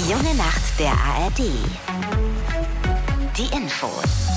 Die junge Nacht der ARD. Die Infos.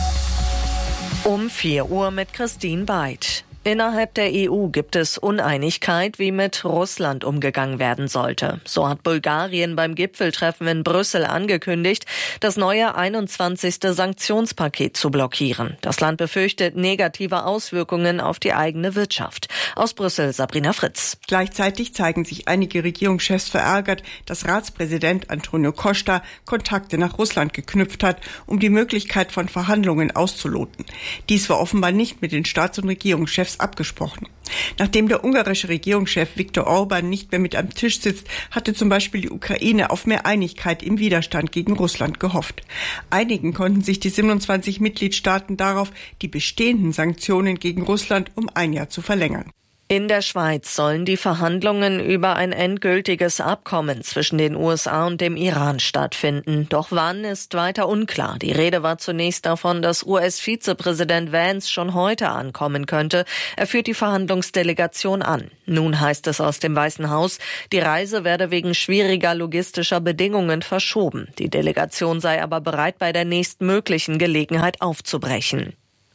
Um 4 Uhr mit Christine Beid. Innerhalb der EU gibt es Uneinigkeit, wie mit Russland umgegangen werden sollte. So hat Bulgarien beim Gipfeltreffen in Brüssel angekündigt, das neue 21. Sanktionspaket zu blockieren. Das Land befürchtet negative Auswirkungen auf die eigene Wirtschaft. Aus Brüssel Sabrina Fritz. Gleichzeitig zeigen sich einige Regierungschefs verärgert, dass Ratspräsident Antonio Costa Kontakte nach Russland geknüpft hat, um die Möglichkeit von Verhandlungen auszuloten. Dies war offenbar nicht mit den Staats- und Regierungschefs abgesprochen. Nachdem der ungarische Regierungschef Viktor Orban nicht mehr mit am Tisch sitzt, hatte zum Beispiel die Ukraine auf mehr Einigkeit im Widerstand gegen Russland gehofft. Einigen konnten sich die 27 Mitgliedstaaten darauf, die bestehenden Sanktionen gegen Russland um 1 Jahr zu verlängern. In der Schweiz sollen die Verhandlungen über ein endgültiges Abkommen zwischen den USA und dem Iran stattfinden. Doch wann ist weiter unklar. Die Rede war zunächst davon, dass US-Vizepräsident Vance schon heute ankommen könnte. Er führt die Verhandlungsdelegation an. Nun heißt es aus dem Weißen Haus, die Reise werde wegen schwieriger logistischer Bedingungen verschoben. Die Delegation sei aber bereit, bei der nächstmöglichen Gelegenheit aufzubrechen.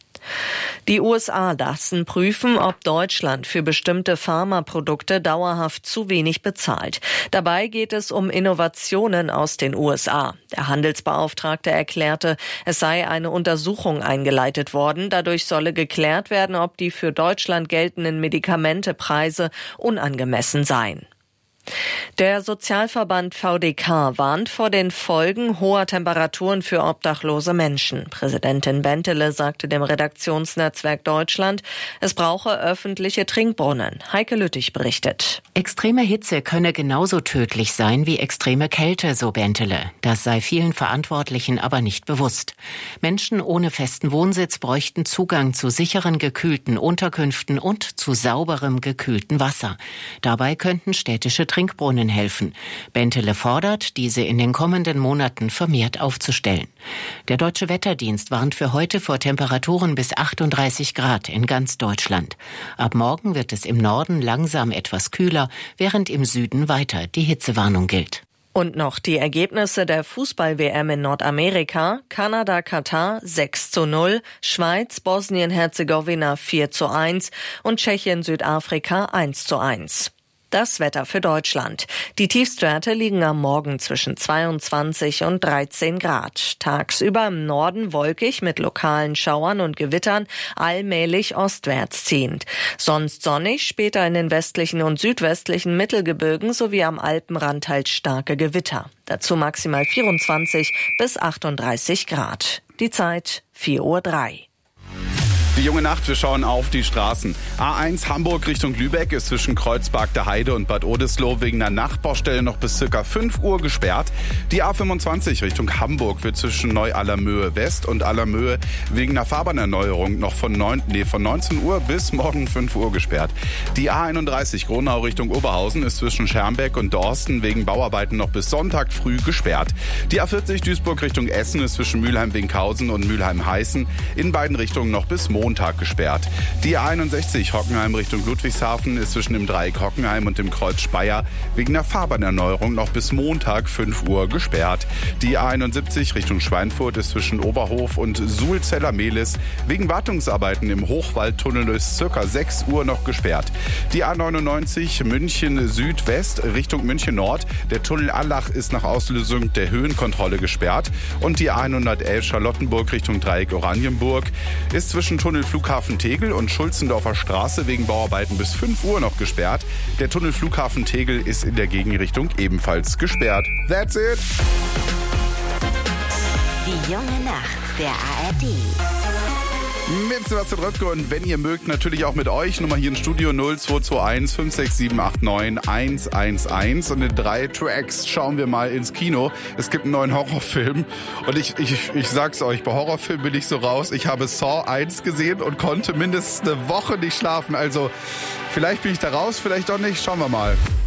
Die USA lassen prüfen, ob Deutschland für bestimmte Pharmaprodukte dauerhaft zu wenig bezahlt. Dabei geht es um Innovationen aus den USA. Der Handelsbeauftragte erklärte, es sei eine Untersuchung eingeleitet worden. Dadurch solle geklärt werden, ob die für Deutschland geltenden Medikamentepreise unangemessen seien. Der Sozialverband VDK warnt vor den Folgen hoher Temperaturen für obdachlose Menschen. Präsidentin Bentele sagte dem Redaktionsnetzwerk Deutschland, es brauche öffentliche Trinkbrunnen. Heike Lüttich berichtet. Extreme Hitze könne genauso tödlich sein wie extreme Kälte, so Bentele. Das sei vielen Verantwortlichen aber nicht bewusst. Menschen ohne festen Wohnsitz bräuchten Zugang zu sicheren, gekühlten Unterkünften und zu sauberem, gekühltem Wasser. Dabei könnten städtische Trinkbrunnen helfen. Bentele fordert, diese in den kommenden Monaten vermehrt aufzustellen. Der Deutsche Wetterdienst warnt für heute vor Temperaturen bis 38 Grad in ganz Deutschland. Ab morgen wird es im Norden langsam etwas kühler, während im Süden weiter die Hitzewarnung gilt. Und noch die Ergebnisse der Fußball-WM in Nordamerika. Kanada, Katar 6:0, Schweiz, Bosnien-Herzegowina 4:1 und Tschechien, Südafrika 1:1. Das Wetter für Deutschland. Die Tiefstwerte liegen am Morgen zwischen 22 und 13 Grad. Tagsüber im Norden wolkig mit lokalen Schauern und Gewittern, allmählich ostwärts ziehend. Sonst sonnig, später in den westlichen und südwestlichen Mittelgebirgen sowie am Alpenrand teils starke Gewitter. Dazu maximal 24 bis 38 Grad. Die Zeit 4:03 Uhr. Die junge Nacht, wir schauen auf die Straßen. A1 Hamburg Richtung Lübeck ist zwischen Kreuzberg der Heide und Bad Oldesloe wegen einer Nachtbaustelle noch bis ca. 5 Uhr gesperrt. Die A25 Richtung Hamburg wird zwischen Neu-Allermöhe West und Allermöhe wegen einer Fahrbahnerneuerung noch von 19 Uhr bis morgen 5 Uhr gesperrt. Die A31 Gronau Richtung Oberhausen ist zwischen Schermbeck und Dorsten wegen Bauarbeiten noch bis Sonntag früh gesperrt. Die A40 Duisburg Richtung Essen ist zwischen Mülheim-Winkhausen und Mülheim-Heißen in beiden Richtungen noch bis Montag gesperrt. Die A61 Hockenheim Richtung Ludwigshafen ist zwischen dem Dreieck Hockenheim und dem Kreuz Speyer wegen der Fahrbahnerneuerung noch bis Montag 5 Uhr gesperrt. Die A71 Richtung Schweinfurt ist zwischen Oberhof und Suhlzeller-Mehlis wegen Wartungsarbeiten im Hochwaldtunnel bis ca. 6 Uhr noch gesperrt. Die A99 München Südwest Richtung München Nord. Der Tunnel Allach ist nach Auslösung der Höhenkontrolle gesperrt. Und die A111 Charlottenburg Richtung Dreieck Oranienburg ist zwischen Tunnel Flughafen Tegel und Schulzendorfer Straße wegen Bauarbeiten bis 5 Uhr noch gesperrt. Der Tunnel Flughafen Tegel ist in der Gegenrichtung ebenfalls gesperrt. That's it! Die junge Nacht der ARD. Mit Sebastian Röpke und wenn ihr mögt, natürlich auch mit euch. Nummer hier im Studio 0221 56789 111. Und in 3 Tracks schauen wir mal ins Kino. Es gibt einen neuen Horrorfilm. Und ich sag's euch, bei Horrorfilmen bin ich so raus. Ich habe Saw 1 gesehen und konnte mindestens eine Woche nicht schlafen. Also vielleicht bin ich da raus, vielleicht auch nicht. Schauen wir mal.